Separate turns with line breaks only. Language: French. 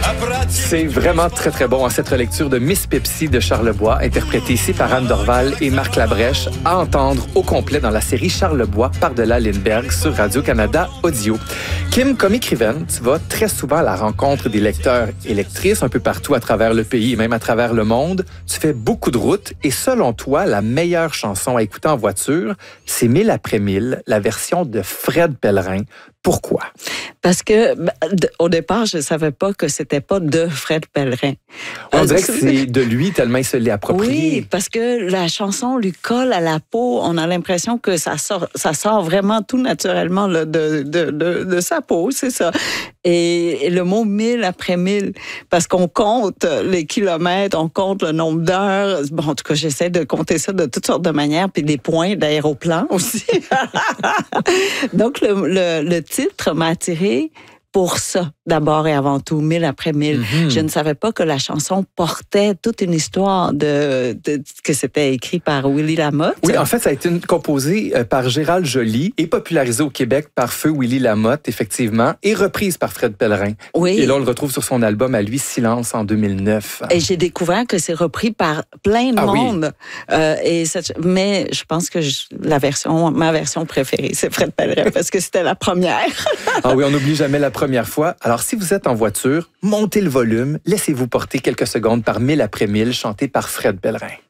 C'est vraiment très, très bon, cette relecture de Miss Pepsi de Charlebois, interprétée ici par Anne Dorval et Marc Labrèche, à entendre au complet dans la série Charlebois par-delà Lindbergh sur Radio-Canada Audio. Kim, comme écrivaine, tu vas très souvent à la rencontre des lecteurs et lectrices un peu partout à travers le pays et même à travers le monde. Tu fais beaucoup de routes et selon toi, la meilleure chanson à écouter en voiture, c'est 1000 après 1000, la version de Fred Pellerin. Pourquoi?
Parce que au départ, je ne savais pas que c'était pas de Fred Pellerin.
On dirait que c'est de lui tellement il se l'est approprié.
Oui, parce que la chanson lui colle à la peau. On a l'impression que ça sort vraiment tout naturellement là, de sa peau, c'est ça. Et le mot 1000 après 1000, parce qu'on compte les kilomètres, on compte le nombre d'heures. Bon, en tout cas, j'essaie de compter ça de toutes sortes de manières, puis des points d'aéroplan aussi. Donc, le titre m'a attiré pour ça, d'abord et avant tout, 1000 après 1000. Mm-hmm. Je ne savais pas que la chanson portait toute une histoire que c'était écrit par Willy Lamotte.
Oui, en fait, ça a été composé par Gérald Joly et popularisé au Québec par feu Willy Lamotte, effectivement, et reprise par Fred Pellerin. Oui. Et là, on le retrouve sur son album à lui, Silence, en 2009.
Et j'ai découvert que c'est repris par plein de monde. Oui. Mais je pense que ma version préférée, c'est Fred Pellerin, parce que c'était la première.
Ah oui, on n'oublie jamais la première fois. Alors, si vous êtes en voiture, montez le volume, laissez-vous porter quelques secondes par 1000 après 1000, chanté par Fred Pellerin.